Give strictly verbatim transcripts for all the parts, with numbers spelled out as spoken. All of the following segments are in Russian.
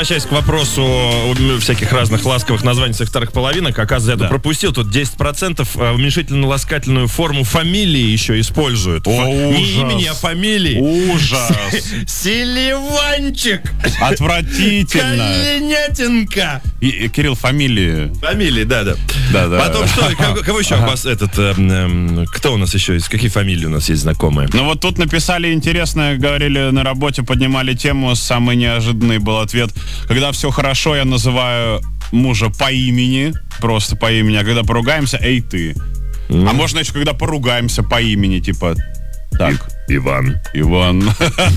возвращаясь к вопросу всяких разных ласковых названий своих вторых половинок, оказывается, я Да. пропустил, тут десять процентов уменьшительно-ласкательную форму фамилии еще используют. О, Фа- Не ужас. имени, а фамилии. Ужас. Селиванчик. Отвратительно. Калинятинка. И, и, Кирилл, фамилии. Фамилии, да-да. Да-да. Потом что, кого, кого еще Ага. обос- этот, эм, эм, кто у нас еще есть, какие фамилии у нас есть знакомые? Ну вот тут написали интересное, говорили на работе, поднимали тему, самый неожиданный был ответ. Когда все хорошо, я называю мужа по имени, просто по имени, а когда поругаемся, эй ты. А можно еще, когда поругаемся по имени, типа, так, Иван. Иван.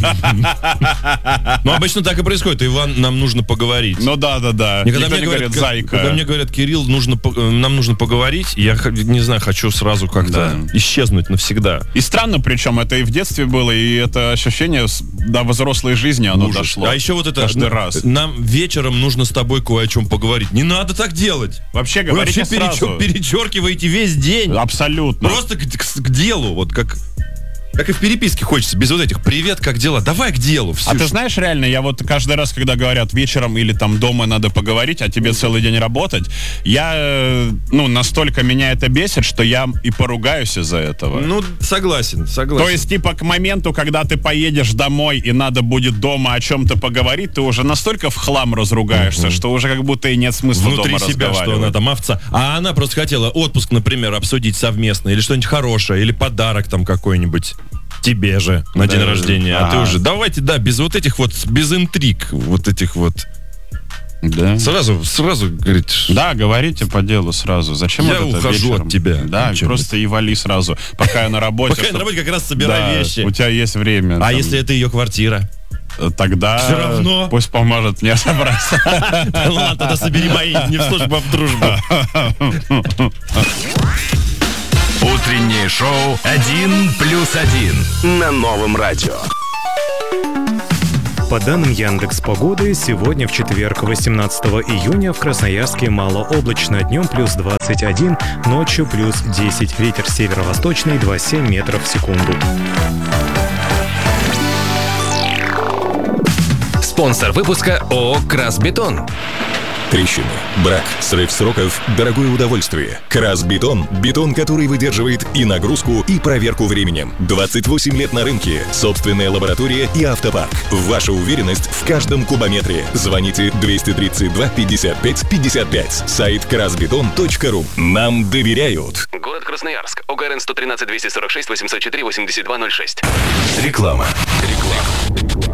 Ну, обычно так и происходит. Иван, нам нужно поговорить. Ну да-да-да. И когда Никто мне не говорят, говорит зайка. когда мне говорят, Кирилл, нужно, по- э, нам нужно поговорить, я х- не знаю, хочу сразу как-то Да. исчезнуть навсегда. И странно, причем это и в детстве было, и это ощущение с- до взрослой жизни оно Ужас. дошло. А еще вот это, Каждый на- раз. нам вечером нужно с тобой кое о чем поговорить. Не надо так делать. Вообще Вы говорите вообще сразу. перечер- перечеркиваете весь день. Абсолютно. Просто к, к- к делу, вот как, как и в переписке хочется, без вот этих «привет, как дела?» Давай к делу. А Всю- ты знаешь, реально, я вот каждый раз, когда говорят вечером или там дома надо поговорить, а тебе целый день работать, я, э, ну, настолько меня это бесит, что я и поругаюсь из-за этого. Ну, согласен, согласен. То есть, типа, к моменту, когда ты поедешь домой и надо будет дома о чем-то поговорить, ты уже настолько в хлам разругаешься, что уже как будто и нет смысла внутри дома себя, что разговаривать. она там овца. А она просто хотела отпуск, например, обсудить совместно, или что-нибудь хорошее, или подарок там какой-нибудь тебе же на Да, день рождения. А ты ага. уже, давайте, да, без вот этих вот, без интриг, вот этих вот. Да. Сразу, сразу, говорит, Да, говорите по делу сразу. Зачем Я вот это ухожу вечером? от тебя. Да, Ну, чем просто и вали сразу. Пока я на работе. пока я на чтоб- работе как раз собираю Да, вещи. у тебя есть время. А там, если это ее квартира? Тогда Всё равно. пусть поможет мне собраться. Да ладно, тогда собери мои, не в службу, а в дружбу. Утреннее шоу «Один плюс один» на Новом радио. По данным Яндекс.Погоды, сегодня в четверг, восемнадцатого июня, в Красноярске малооблачно, днем плюс двадцать один, ночью плюс десять, ветер северо-восточный двадцать семь метров в секунду. Спонсор выпуска ООО «Красбетон». Трещины, брак, срыв сроков, дорогое удовольствие. Красбетон – бетон, который выдерживает и нагрузку, и проверку временем. двадцать восемь лет на рынке, собственная лаборатория и автопарк. Ваша уверенность в каждом кубометре. Звоните двести тридцать два пятьдесят пять пятьдесят пять. Сайт красбетон точка ру. Нам доверяют. Город Красноярск. ОГРН сто тринадцать двести сорок шесть восемьсот четыре восемьдесят два ноль шесть. Реклама. Реклама.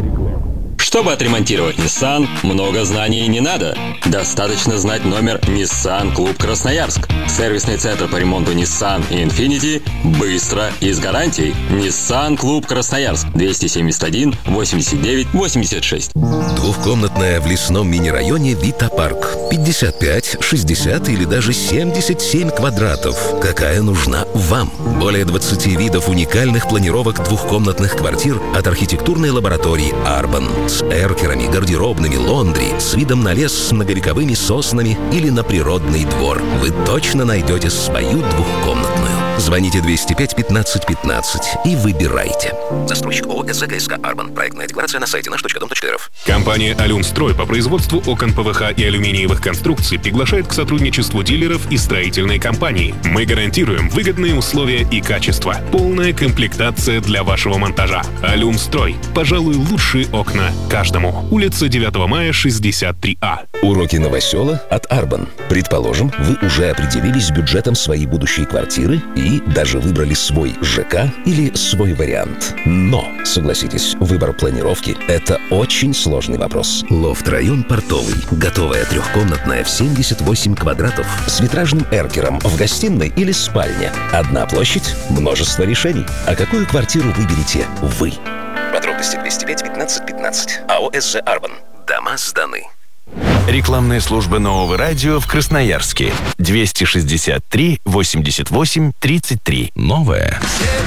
Чтобы отремонтировать Nissan, много знаний не надо. Достаточно знать номер Nissan Клуб Красноярск. Сервисный центр по ремонту Nissan и Infiniti быстро и с гарантией. Nissan Клуб Красноярск. двести семьдесят один восемьдесят девять восемьдесят шесть. Двухкомнатная в лесном мини-районе Вита Парк. пятьдесят пять, шестьдесят или даже семьдесят семь квадратов. Какая нужна вам? Более двадцати видов уникальных планировок двухкомнатных квартир от архитектурной лаборатории Арбан. С эркерами, гардеробными, лондри, с видом на лес с многовековыми соснами или на природный двор. Вы точно найдете свою двухкомнатную. Звоните двести пять пятнадцать пятнадцать и выбирайте. Застройщик ООО СЗКСК Арбан. Проектная декларация на сайте наш точка дом точка рф. Компания «Алюмстрой» по производству окон ПВХ и алюминиевых конструкций приглашает к сотрудничеству дилеров и строительной компании. Мы гарантируем выгодные условия и качество. Полная комплектация для вашего монтажа. «Алюмстрой». Пожалуй, лучшие окна каждому. Улица девятого мая, шестьдесят три А. Уроки новосела от Арбан. Предположим, вы уже определились с бюджетом своей будущей квартиры и даже выбрали свой ЖК или свой вариант. Но, согласитесь, выбор планировки – это очень сложный вопрос. Лофт-район Портовый. Готовая трехкомнатная в семьдесят восемь квадратов с витражным эркером в гостиной или спальне. Одна площадь, множество решений. А какую квартиру выберете вы? Подробности двести пять пятнадцать пятнадцать. АО СЖ Арбан. Дома сданы. Рекламная служба Нового радио в Красноярске. двести шестьдесят три восемьдесят восемь тридцать три. Новая.